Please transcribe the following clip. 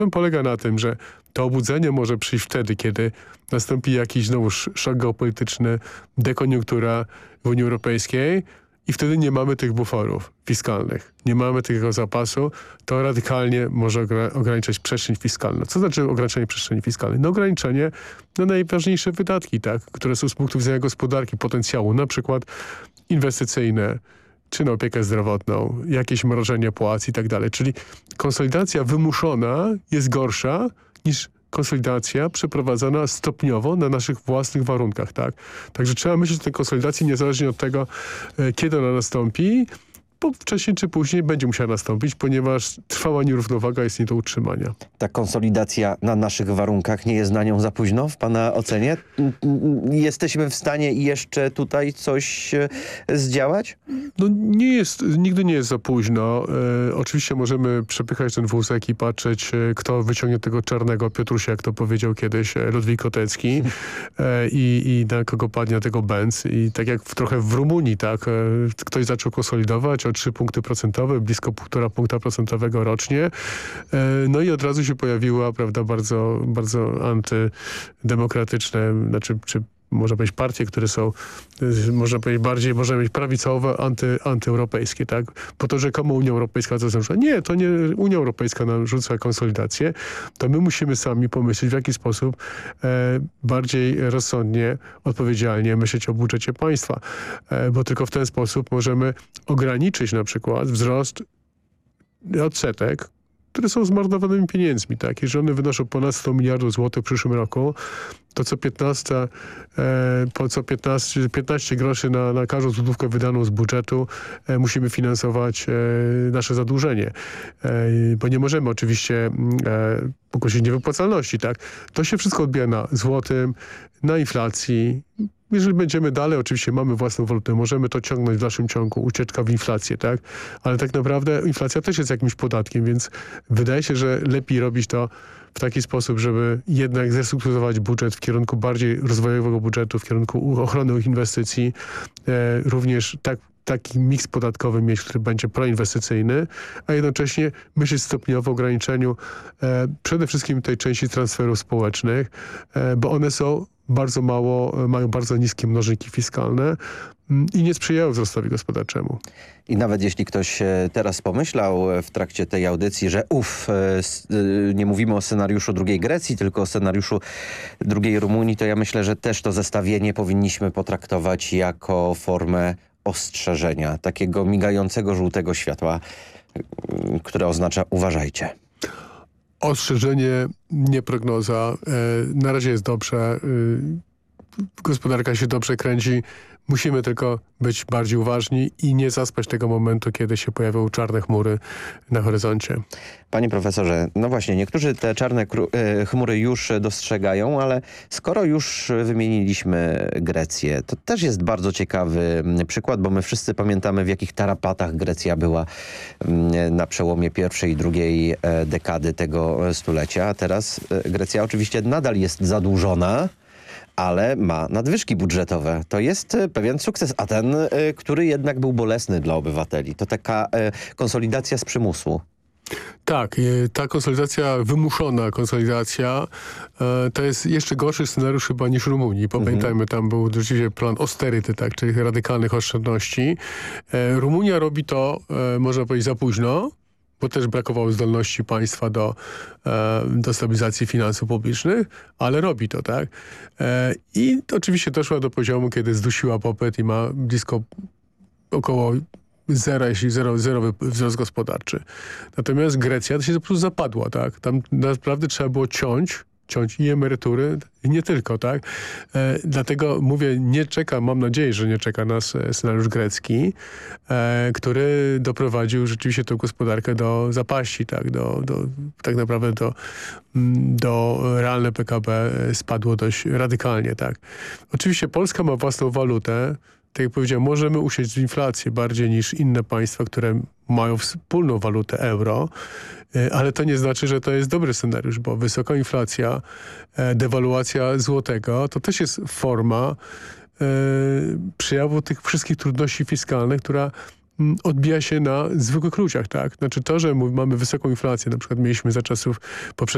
On polega na tym, że to obudzenie może przyjść wtedy, kiedy nastąpi jakiś znowu szok geopolityczny, dekoniunktura w Unii Europejskiej i wtedy nie mamy tych buforów fiskalnych. Nie mamy tego zapasu. To radykalnie może ograniczać przestrzeń fiskalną. Co znaczy ograniczenie przestrzeni fiskalnej? No ograniczenie na najważniejsze wydatki, tak, które są z punktu widzenia gospodarki, potencjału, na przykład inwestycyjne, czy na opiekę zdrowotną, jakieś mrożenie płac i tak dalej. Czyli konsolidacja wymuszona jest gorsza niż konsolidacja przeprowadzona stopniowo na naszych własnych warunkach, tak? Także trzeba myśleć o tej konsolidacji niezależnie od tego, kiedy ona nastąpi, bo wcześniej czy później będzie musiała nastąpić, ponieważ trwała nierównowaga jest nie do utrzymania. Ta konsolidacja na naszych warunkach, nie jest na nią za późno w pana ocenie? Jesteśmy w stanie jeszcze tutaj coś zdziałać? No nigdy nie jest za późno. Oczywiście możemy przepychać ten wózek i patrzeć, kto wyciągnie tego czarnego Piotrusia, jak to powiedział kiedyś Ludwik Kotecki i na kogo padnie tego Benz. I tak jak trochę w Rumunii, tak, ktoś zaczął konsolidować o 3 punkty procentowe, blisko 1,5 punkta procentowego rocznie. No i od razu się pojawiła, prawda, bardzo, bardzo antydemokratyczne, czy można powiedzieć partie, które są, można powiedzieć bardziej, można powiedzieć prawicowe, antyeuropejskie, tak? Po to, że komu Unia Europejska to zarzuca? Nie, to nie Unia Europejska nam rzuca konsolidację, to my musimy sami pomyśleć, w jaki sposób bardziej rozsądnie, odpowiedzialnie myśleć o budżecie państwa. Bo tylko w ten sposób możemy ograniczyć na przykład wzrost odsetek, które są zmarnowanymi pieniędzmi. Tak? Jeżeli one wynoszą ponad 100 miliardów złotych w przyszłym roku, to co 15 groszy na każdą złotówkę wydaną z budżetu musimy finansować nasze zadłużenie. Bo nie możemy oczywiście pokłosić niewypłacalności. Tak? To się wszystko odbija na złotym, na inflacji. Jeżeli będziemy dalej, oczywiście mamy własną walutę, możemy to ciągnąć w dalszym ciągu, ucieczka w inflację, tak? Ale tak naprawdę inflacja też jest jakimś podatkiem, więc wydaje się, że lepiej robić to w taki sposób, żeby jednak zrestrukturyzować budżet w kierunku bardziej rozwojowego budżetu, w kierunku ochrony inwestycji, również taki miks podatkowy mieć, który będzie proinwestycyjny, a jednocześnie myśleć stopniowo o ograniczeniu przede wszystkim tej części transferów społecznych, bo one są bardzo mało, mają bardzo niskie mnożniki fiskalne i nie sprzyjają wzrostowi gospodarczemu. I nawet jeśli ktoś teraz pomyślał w trakcie tej audycji, że nie mówimy o scenariuszu drugiej Grecji, tylko o scenariuszu drugiej Rumunii, to ja myślę, że też to zestawienie powinniśmy potraktować jako formę ostrzeżenia, takiego migającego żółtego światła, które oznacza uważajcie. Ostrzeżenie, nie prognoza. Na razie jest dobrze. Gospodarka się dobrze kręci. Musimy tylko być bardziej uważni i nie zaspać tego momentu, kiedy się pojawią czarne chmury na horyzoncie. Panie profesorze, no właśnie, niektórzy te czarne chmury już dostrzegają, ale skoro już wymieniliśmy Grecję, to też jest bardzo ciekawy przykład, bo my wszyscy pamiętamy, w jakich tarapatach Grecja była na przełomie pierwszej i drugiej dekady tego stulecia. A teraz Grecja oczywiście nadal jest zadłużona, ale ma nadwyżki budżetowe. To jest pewien sukces, a ten, który jednak był bolesny dla obywateli. To taka konsolidacja z przymusu. Tak, ta konsolidacja, wymuszona konsolidacja, to jest jeszcze gorszy scenariusz chyba niż w Rumunii. Pamiętajmy, tam był rzeczywiście plan austerity, tak, czyli radykalnych oszczędności. Rumunia robi to, można powiedzieć, za późno, bo też brakowało zdolności państwa do stabilizacji finansów publicznych, ale robi to, tak? I oczywiście doszła do poziomu, kiedy zdusiła popyt i ma blisko około zera, jeśli zerowy wzrost gospodarczy. Natomiast Grecja to się po prostu zapadła, tak? Tam naprawdę trzeba było ciąć i emerytury, i nie tylko, tak? Dlatego mówię, mam nadzieję, że nie czeka nas scenariusz grecki, który doprowadził rzeczywiście tę gospodarkę do zapaści, tak? Tak naprawdę do realne PKB spadło dość radykalnie, tak? Oczywiście Polska ma własną walutę. Tak jak powiedziałem, możemy usiąść w inflację bardziej niż inne państwa, które mają wspólną walutę euro, ale to nie znaczy, że to jest dobry scenariusz, bo wysoka inflacja, dewaluacja złotego, to też jest forma przejawu tych wszystkich trudności fiskalnych, która odbija się na zwykłych ludziach, tak? Znaczy to, że mamy wysoką inflację, na przykład mieliśmy za czasów poprzednich